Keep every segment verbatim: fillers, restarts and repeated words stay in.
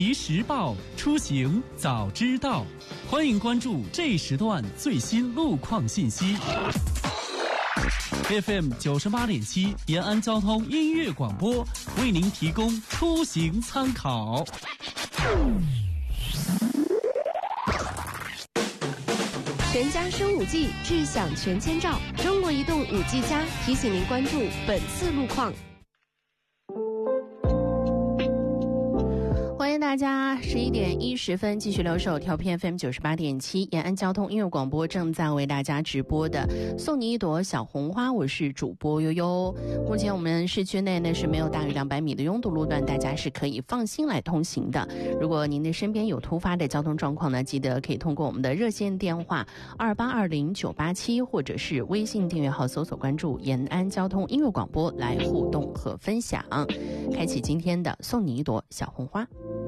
《时报》出行早知道，欢迎关注这时段最新路况信息。F M 九十八点七延安交通音乐广播为您提供出行参考。 全家升五 G， 智享全千兆。中国移动五 G 加提醒您关注本次路况。欢迎大家十一点一十分继续留守调频 F M 九十八点七延安交通音乐广播，正在为大家直播的送你一朵小红花，我是主播悠悠。目前我们市区内呢是没有大于两百米的拥堵路段，大家是可以放心来通行的。如果您的身边有突发的交通状况呢，记得可以通过我们的热线电话二八二零九八七，或者是微信订阅号搜索关注延安交通音乐广播来互动和分享。开启今天的送你一朵小红花。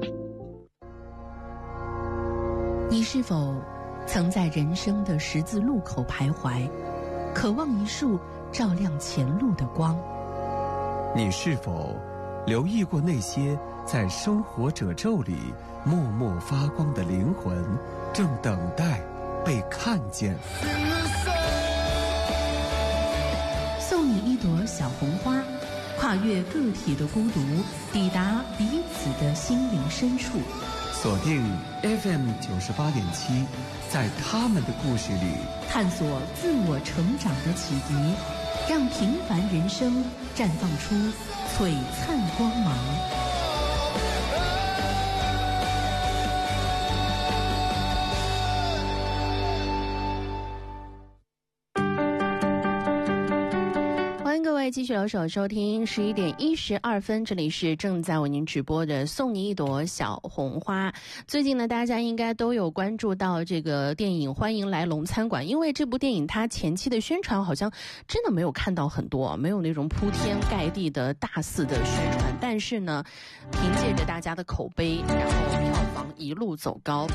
你是否曾在人生的十字路口徘徊，渴望一束照亮前路的光？ 你是否留意过那些在生活褶皱里默默发光的灵魂，正等待被看见？ 送你一朵小红花，跨越个体的孤独，抵达彼此的心灵深处。 锁定 F M 九十八点七，在他们的故事里探索自我成长的启迪，让平凡人生绽放出璀璨光芒。各位继续留守收听十一点一十二分，这里是正在为您直播的送你一朵小红花。最近呢，大家应该都有关注到这个电影《欢迎来龙餐馆》，因为这部电影它前期的宣传好像真的没有看到很多，没有那种铺天盖地的大肆的宣传，但是呢，凭借着大家的口碑，然后票房一路走高。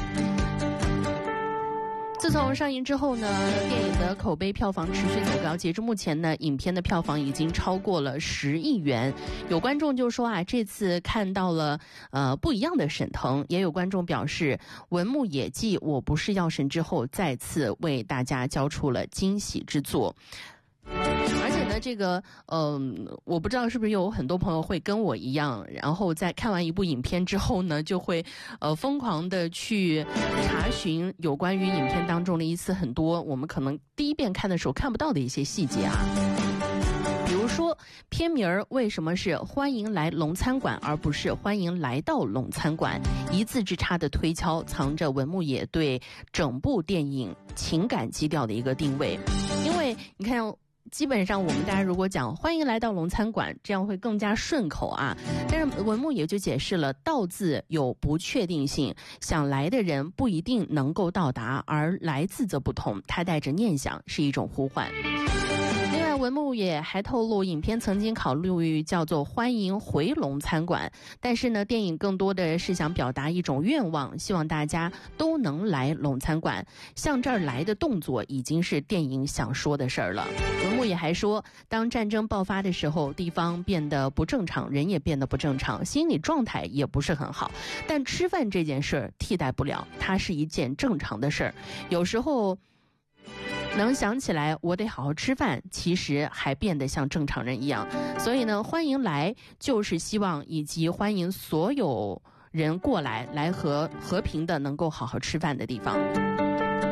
自从上映之后呢，电影的口碑票房持续走高，截至目前呢，影片的票房已经超过了十亿元。有观众就说啊，这次看到了呃不一样的沈腾，也有观众表示文牧野继我不是药神之后再次为大家交出了惊喜之作。而且呢，这个嗯、呃，我不知道是不是有很多朋友会跟我一样，然后在看完一部影片之后呢，就会呃疯狂的去查询有关于影片当中的一次很多我们可能第一遍看的时候看不到的一些细节啊。比如说片名儿为什么是欢迎来龙餐馆而不是欢迎来到龙餐馆，一字之差的推敲藏着文牧野对整部电影情感基调的一个定位。因为你看基本上我们大家如果讲欢迎来到龙餐馆，这样会更加顺口啊。但是文牧野就解释了，到字有不确定性，想来的人不一定能够到达，而来字则不同，它带着念想，是一种呼唤。另外文牧野还透露，影片曾经考虑叫做欢迎回龙餐馆，但是呢，电影更多的是想表达一种愿望，希望大家都能来龙餐馆，向这儿来的动作已经是电影想说的事儿了。文牧野还说，当战争爆发的时候，地方变得不正常，人也变得不正常，心理状态也不是很好，但吃饭这件事儿替代不了，它是一件正常的事儿。有时候能想起来我得好好吃饭，其实还变得像正常人一样。所以呢，欢迎来就是希望以及欢迎所有人过来，来和和平的能够好好吃饭的地方。